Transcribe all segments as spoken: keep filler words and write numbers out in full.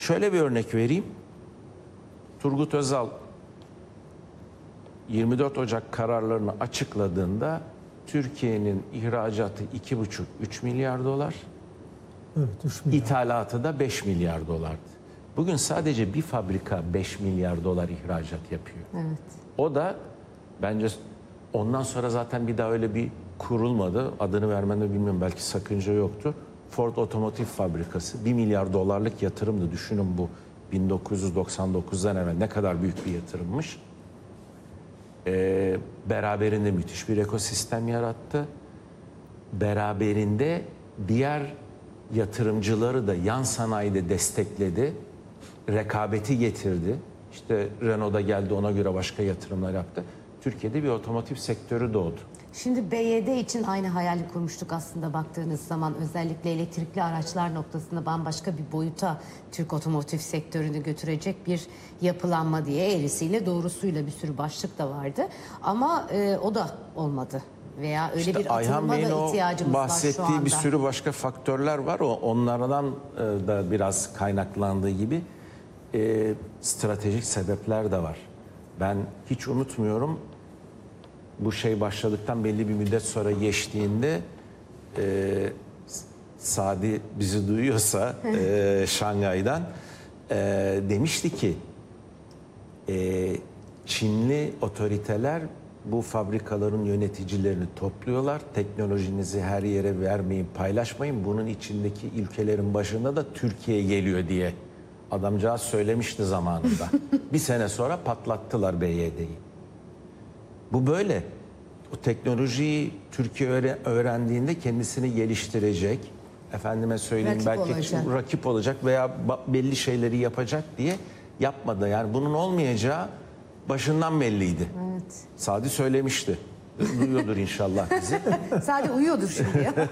Şöyle bir örnek vereyim. Turgut Özal yirmi dört Ocak kararlarını açıkladığında Türkiye'nin ihracatı iki buçuk üç milyar dolar, Evet, üç milyar. ithalatı da beş milyar dolardı. Bugün sadece bir fabrika beş milyar dolar ihracat yapıyor. Evet. O da bence ondan sonra zaten bir daha öyle bir kurulmadı. Adını vermende bilmiyorum, belki sakınca yoktu. Ford Otomotiv Fabrikası bir milyar dolarlık yatırımdı. Düşünün, bu bin dokuz yüz doksan dokuzdan evvel ne kadar büyük bir yatırımmış. Ee, beraberinde müthiş bir ekosistem yarattı. Beraberinde diğer yatırımcıları da yan sanayide destekledi. Rekabeti getirdi. İşte Renault da geldi, ona göre başka yatırımlar yaptı. Türkiye'de bir otomotiv sektörü doğdu. Şimdi B Y D için aynı hayali kurmuştuk aslında baktığınız zaman. Özellikle elektrikli araçlar noktasında bambaşka bir boyuta Türk otomotiv sektörünü götürecek bir yapılanma diye eğrisiyle doğrusuyla bir sürü başlık da vardı. Ama e, o da olmadı. Veya öyle İşte bir Ayhan atılıma Bey'in da o ihtiyacımız var şu bahsettiği anda. bir sürü başka faktörler var. O onlardan e, da biraz kaynaklandığı gibi e, stratejik sebepler de var. Ben hiç unutmuyorum, bu şey başladıktan belli bir müddet sonra geçtiğinde e, Sadi bizi duyuyorsa e, Şangay'dan e, demişti ki e, Çinli otoriteler bu fabrikaların yöneticilerini topluyorlar. Teknolojinizi her yere vermeyin, paylaşmayın. Bunun içindeki ülkelerin başında da Türkiye geliyor diye adamcağız söylemişti zamanında. Bir sene sonra patlattılar B Y D'yi. Bu böyle. O teknolojiyi Türkiye öğrendiğinde kendisini geliştirecek. Efendime söyleyeyim, Rakip belki olacak. rakip olacak veya belli şeyleri yapacak diye yapmadı. Yani bunun olmayacağı başından belliydi. Evet. Sadi söylemişti. Duyuyordur inşallah bizi. Sadece uyuyordur şimdi ya.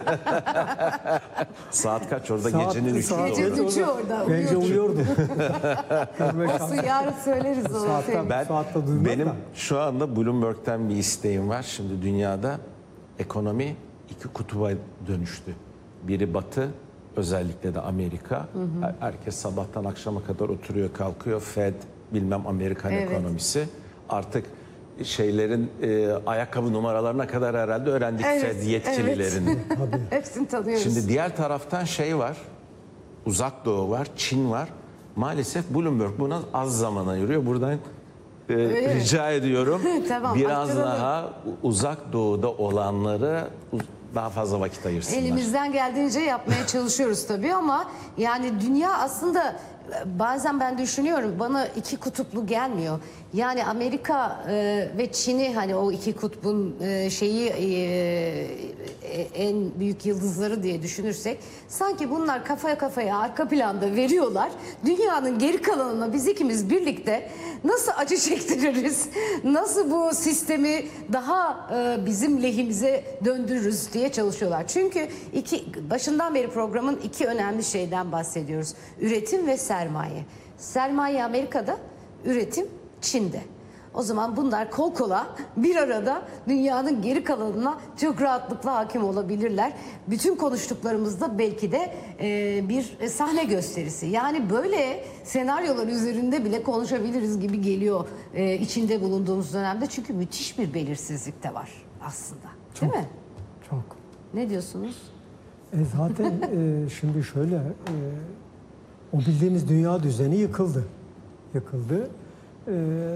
Saat kaç orada? Saat- Gecenin üçü saat- doğru. Gece üçü orada Bence uyuyordur. uyuyordu. Olsun, yarın söyleriz onu. Saatten- Ben, Saatte duymaz benim da. şu anda Bloomberg'ten bir isteğim var. Şimdi dünyada ekonomi iki kutuba dönüştü. Biri Batı, özellikle de Amerika. Hı hı. Herkes sabahtan akşama kadar oturuyor, kalkıyor. Fed, bilmem Amerikan Evet. ekonomisi. Artık şeylerin e, ayakkabı numaralarına kadar herhalde öğrendik, Evet, Fed yetkililerinin. Hepsini tanıyoruz. Şimdi diğer taraftan şey var, Uzak Doğu var, Çin var. Maalesef Bloomberg buna az zaman ayırıyor. Buradan e, rica ediyorum Tamam, biraz aktaralım. daha Uzak Doğu'da olanları daha fazla vakit ayırsınlar. Elimizden geldiğince yapmaya çalışıyoruz tabii ama yani dünya aslında bazen ben düşünüyorum, bana iki kutuplu gelmiyor. Yani Amerika e, ve Çin'i, hani o iki kutbun e, şeyi e, en büyük yıldızları diye düşünürsek, sanki bunlar kafaya kafaya arka planda veriyorlar. Dünyanın geri kalanına biz ikimiz birlikte nasıl acı çektiririz, nasıl bu sistemi daha e, bizim lehimize döndürürüz diye çalışıyorlar. Çünkü iki, başından beri programın iki önemli şeyden bahsediyoruz. Üretim ve sermaye. Sermaye Amerika'da, üretim Çin'de. O zaman bunlar kol kola bir arada dünyanın geri kalanına çok rahatlıkla hakim olabilirler. Bütün konuştuklarımızda belki de e, bir sahne gösterisi. Yani böyle senaryolar üzerinde bile konuşabiliriz gibi geliyor e, içinde bulunduğumuz dönemde. Çünkü müthiş bir belirsizlik de var aslında. Değil mi? Çok. Ne diyorsunuz? E zaten e, şimdi şöyle, e, o bildiğimiz dünya düzeni yıkıldı. Yıkıldı. E,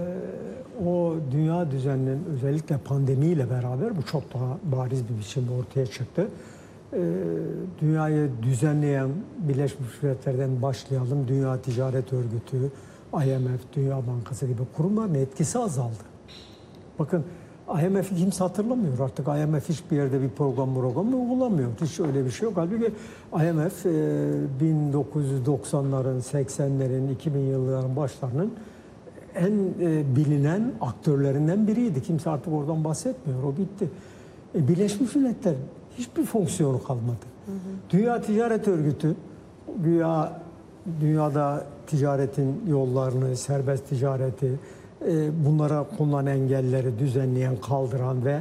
o dünya düzeninin özellikle pandemiyle beraber bu çok daha bariz bir biçimde ortaya çıktı. E, dünyayı düzenleyen Birleşmiş Milletler'den başlayalım, Dünya Ticaret Örgütü, I M F, Dünya Bankası gibi kurumların etkisi azaldı. Bakın, I M F'i kimse hatırlamıyor artık. I M F hiçbir yerde bir program program uygulamıyor. Hiç öyle bir şey yok. Halbuki I M F bin dokuz yüz doksanların, seksenlerin, iki bin yılların başlarının en bilinen aktörlerinden biriydi. Kimse artık oradan bahsetmiyor. O bitti. E, Birleşmiş Milletler hiçbir fonksiyonu kalmadı. Hı hı. Dünya Ticaret Örgütü, güya dünyada ticaretin yollarını, serbest ticareti, bunlara konulan engelleri düzenleyen, kaldıran ve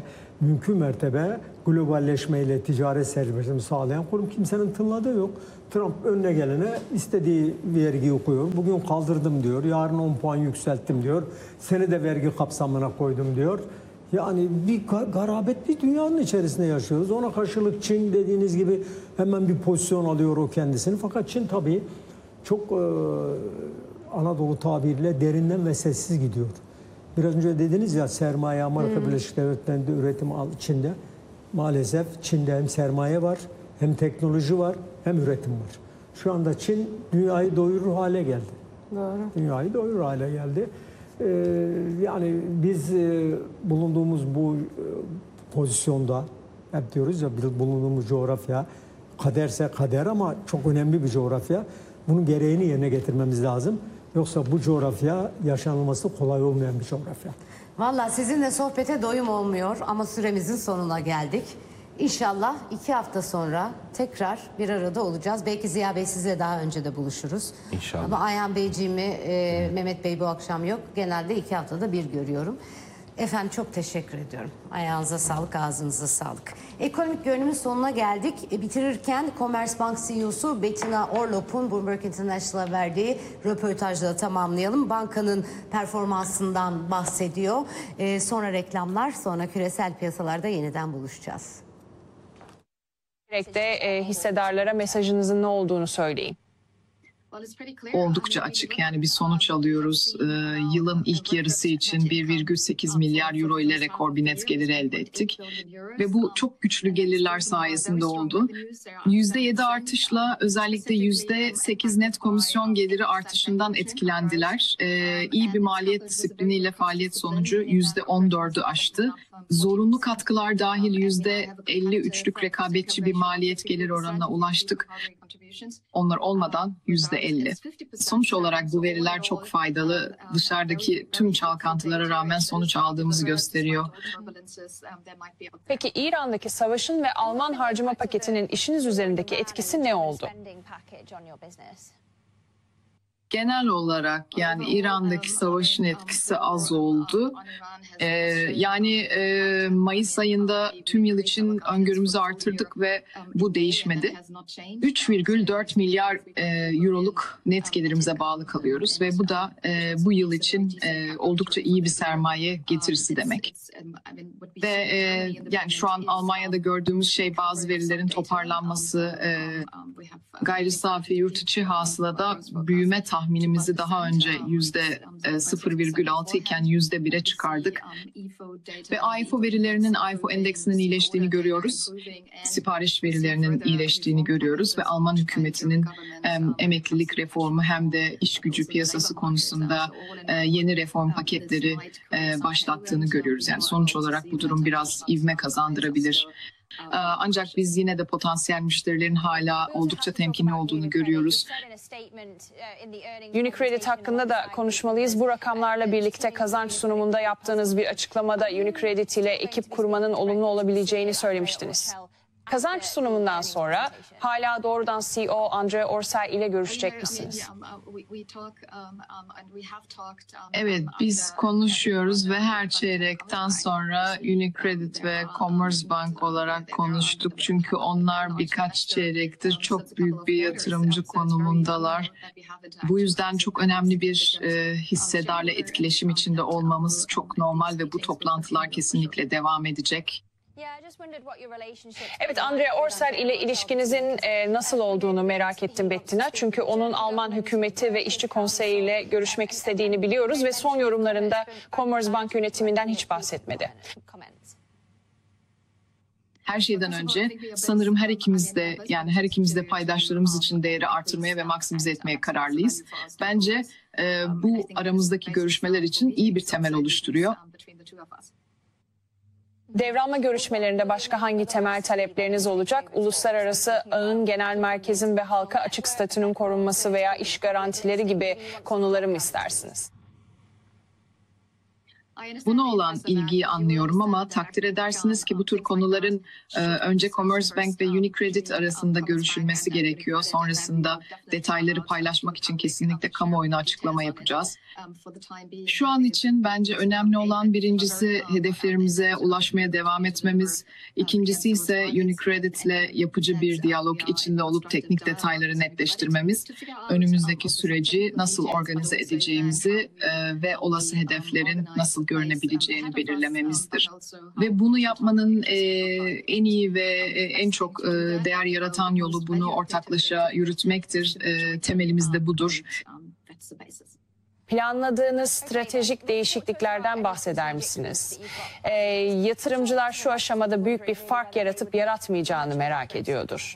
mümkün mertebe globalleşmeyle ticaret serbestliğini sağlayan kurum. Kimsenin tınladığı yok. Trump önüne gelene istediği vergiyi koyuyor. Bugün kaldırdım diyor. Yarın on puan yükselttim diyor. Seni de vergi kapsamına koydum diyor. Yani bir garabet bir dünyanın içerisinde yaşıyoruz. Ona karşılık Çin dediğiniz gibi hemen bir pozisyon alıyor o kendisini. Fakat Çin tabii çok e, Anadolu tabiriyle derinden ve sessiz gidiyor. Biraz önce dediniz ya sermaye Amerika hmm. Birleşik Devletleri'nde üretim içinde. Maalesef Çin'de hem sermaye var, hem teknoloji var, hem üretim var. Şu anda Çin dünyayı doyurur hale geldi. Doğru. Dünyayı doyurur hale geldi. Ee, yani biz e, bulunduğumuz bu e, pozisyonda, hep diyoruz ya bulunduğumuz coğrafya kaderse kader ama çok önemli bir coğrafya. Bunun gereğini yerine getirmemiz lazım. Yoksa bu coğrafya yaşanılması kolay olmayan bir coğrafya. Vallahi sizinle sohbete doyum olmuyor ama süremizin sonuna geldik. İnşallah iki hafta sonra tekrar bir arada olacağız. Belki Ziya Bey sizle daha önce de buluşuruz. İnşallah. Ama Ayhan Beyciğimi, e, Mehmet Bey bu akşam yok. Genelde iki haftada bir görüyorum. Efendim çok teşekkür ediyorum. Ayağınıza sağlık, ağzınıza sağlık. Ekonomik görünümün sonuna geldik. E, bitirirken Commerzbank C E O'su Bettina Orlop'un Bloomberg International'a verdiği röportajla tamamlayalım. Bankanın performansından bahsediyor. E, sonra reklamlar, sonra küresel piyasalarda yeniden buluşacağız. Direkt de e, hissedarlara mesajınızın ne olduğunu söyleyin. Oldukça açık. Yani bir sonuç alıyoruz. Ee, yılın ilk yarısı için bir virgül sekiz milyar euro ile rekor bir net gelir elde ettik. Ve bu çok güçlü gelirler sayesinde oldu. yüzde yedi artışla özellikle yüzde sekiz net komisyon geliri artışından etkilendiler. Ee, iyi bir maliyet disipliniyle faaliyet sonucu yüzde on dördü aştı. Zorunlu katkılar dahil yüzde elli üçlük rekabetçi bir maliyet gelir oranına ulaştık. Onlar olmadan yüzde elli. Sonuç olarak bu veriler çok faydalı. Dışarıdaki tüm çalkantılara rağmen sonuç aldığımızı gösteriyor. Peki İran'daki savaşın ve Alman harcama paketinin işiniz üzerindeki etkisi ne oldu? Genel olarak yani İran'daki savaşın etkisi az oldu. Ee, yani e, Mayıs ayında tüm yıl için öngörümüzü artırdık ve bu değişmedi. üç virgül dört milyar e, euroluk net gelirimize bağlı kalıyoruz ve bu da e, bu yıl için e, oldukça iyi bir sermaye getirisi demek. Ve e, yani şu an Almanya'da gördüğümüz şey bazı verilerin toparlanması, e, gayri safi yurt içi hasılada büyüme tahminimizi daha önce yüzde sıfır virgül altı iken yüzde bire çıkardık. Ve A I F O verilerinin, A I F O endeksinin iyileştiğini görüyoruz. Sipariş verilerinin iyileştiğini görüyoruz ve Alman hükümetinin hem emeklilik reformu hem de iş gücü piyasası konusunda yeni reform paketleri başlattığını görüyoruz. Yani sonuç olarak bu durum biraz ivme kazandırabilir. Ancak biz yine de potansiyel müşterilerin hala oldukça temkinli olduğunu görüyoruz. UniCredit hakkında da konuşmalıyız. Bu rakamlarla birlikte kazanç sunumunda yaptığınız bir açıklamada UniCredit ile ekip kurmanın olumlu olabileceğini söylemiştiniz. Kazanç sunumundan sonra hala doğrudan C E O Andre Orsay ile görüşecek misiniz? Evet, biz konuşuyoruz ve her çeyrekten sonra UniCredit ve Commerzbank olarak konuştuk. Çünkü onlar birkaç çeyrektir çok büyük bir yatırımcı konumundalar. Bu yüzden çok önemli bir e, hissedarla etkileşim içinde olmamız çok normal ve bu toplantılar kesinlikle devam edecek. Evet, Andrea Orsal ile ilişkinizin e, nasıl olduğunu merak ettim Bettina. Çünkü onun Alman hükümeti ve işçi konseyi ile görüşmek istediğini biliyoruz ve son yorumlarında Commerzbank yönetiminden hiç bahsetmedi. Her şeyden önce sanırım her ikimiz de yani her ikimiz de paydaşlarımız için değeri artırmaya ve maksimize etmeye kararlıyız. Bence e, bu aramızdaki görüşmeler için iyi bir temel oluşturuyor. Devralma görüşmelerinde başka hangi temel talepleriniz olacak? Uluslararası ağın genel merkezin ve halka açık statünün korunması veya iş garantileri gibi konuları mı istersiniz? Buna olan ilgiyi anlıyorum ama takdir edersiniz ki bu tür konuların e, önce Commerzbank ve UniCredit arasında görüşülmesi gerekiyor. Sonrasında detayları paylaşmak için kesinlikle kamuoyuna açıklama yapacağız. Şu an için bence önemli olan birincisi hedeflerimize ulaşmaya devam etmemiz. İkincisi ise UniCredit ile yapıcı bir diyalog içinde olup teknik detayları netleştirmemiz. Önümüzdeki süreci nasıl organize edeceğimizi e, ve olası hedeflerin nasıl görünebileceğini belirlememizdir. Ve bunu yapmanın e, en iyi ve e, en çok e, değer yaratan yolu bunu ortaklaşa yürütmektir. E, temelimiz de budur. Planladığınız stratejik değişikliklerden bahseder misiniz? Ee, yatırımcılar şu aşamada büyük bir fark yaratıp yaratmayacağını merak ediyordur.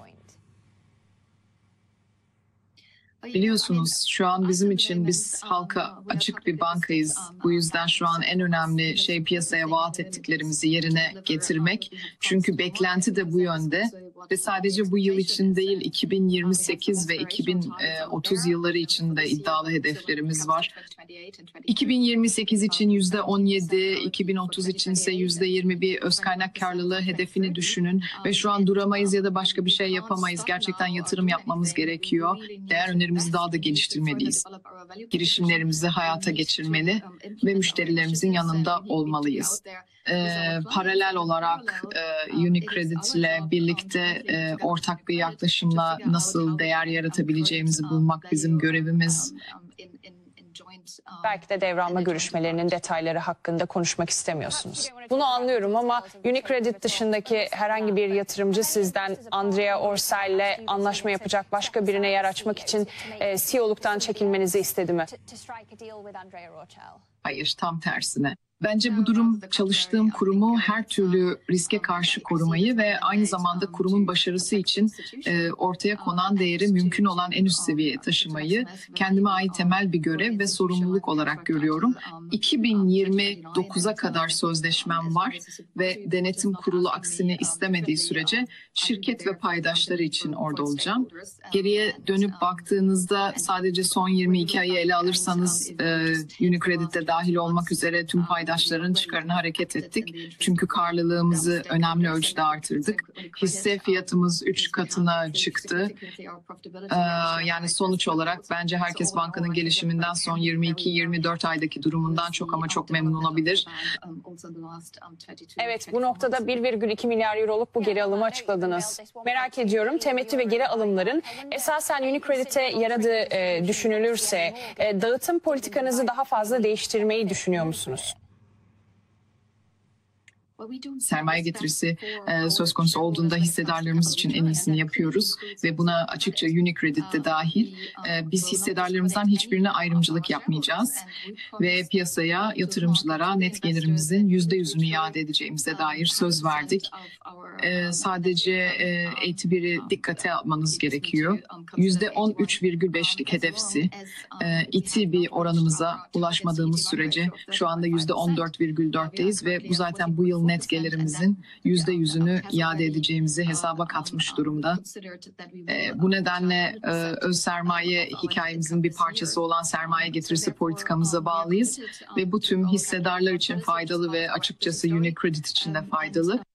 Biliyorsunuz şu an bizim için biz halka açık bir bankayız. Bu yüzden şu an en önemli şey piyasaya vaat ettiklerimizi yerine getirmek. Çünkü beklenti de bu yönde. Ve sadece bu yıl için değil iki bin yirmi sekiz ve iki bin otuz yılları için de iddialı hedeflerimiz var. iki bin yirmi sekiz için yüzde on yedi, iki bin otuz için ise yüzde yirmi bir öz kaynak karlılığı hedefini düşünün. Ve şu an duramayız ya da başka bir şey yapamayız. Gerçekten yatırım yapmamız gerekiyor. Değer önerimizi daha da geliştirmeliyiz. Girişimlerimizi hayata geçirmeli ve müşterilerimizin yanında olmalıyız. Ee, paralel olarak e, UniCredit ile birlikte e, ortak bir yaklaşımla nasıl değer yaratabileceğimizi bulmak bizim görevimiz. Belki de devralma görüşmelerinin detayları hakkında konuşmak istemiyorsunuz. Bunu anlıyorum ama UniCredit dışındaki herhangi bir yatırımcı sizden Andrea Orcel ile anlaşma yapacak başka birine yer açmak için e, C E O'luktan çekilmenizi istedi mi? Hayır, tam tersine. Bence bu durum çalıştığım kurumu her türlü riske karşı korumayı ve aynı zamanda kurumun başarısı için e, ortaya konan değeri mümkün olan en üst seviyeye taşımayı kendime ait temel bir görev ve sorumluluk olarak görüyorum. iki bin yirmi dokuza kadar sözleşmem var ve denetim kurulu aksini istemediği sürece şirket ve paydaşları için orada olacağım. Geriye dönüp baktığınızda sadece son yirmi iki ayı ele alırsanız e, UniCredit'te dahil olmak üzere tüm paydaşları paydaşların çıkarına hareket ettik. Çünkü karlılığımızı önemli ölçüde artırdık. Hisse fiyatımız üç katına çıktı. Ee, yani sonuç olarak bence herkes bankanın gelişiminden son yirmi iki yirmi dört aydaki durumundan çok ama çok memnun olabilir. Evet, bu noktada bir virgül iki milyar euroluk bu geri alımı açıkladınız. Merak ediyorum, temettü ve geri alımların esasen UniCredit'e yaradığı e, düşünülürse e, dağıtım politikanızı daha fazla değiştirmeyi düşünüyor musunuz? Sermaye getirisi e, söz konusu olduğunda hissedarlarımız için en iyisini yapıyoruz ve buna açıkça UniCredit de dahil. E, biz hissedarlarımızdan hiçbirine ayrımcılık yapmayacağız ve piyasaya, yatırımcılara net gelirimizin yüzde yüzünü iade edeceğimize dair söz verdik. E, sadece e, A T bir'i dikkate almanız gerekiyor. yüzde on üç virgül beşlik hedefsi e, I T B oranımıza ulaşmadığımız sürece şu anda yüzde on dört virgül dörtteyiz ve bu zaten bu yıl net gelirimizin yüzde yüzünü iade edeceğimizi hesaba katmış durumda. E, bu nedenle e, öz sermaye hikayemizin bir parçası olan sermaye getirisi politikamıza bağlıyız ve bu tüm hissedarlar için faydalı ve açıkçası UniCredit için de faydalı.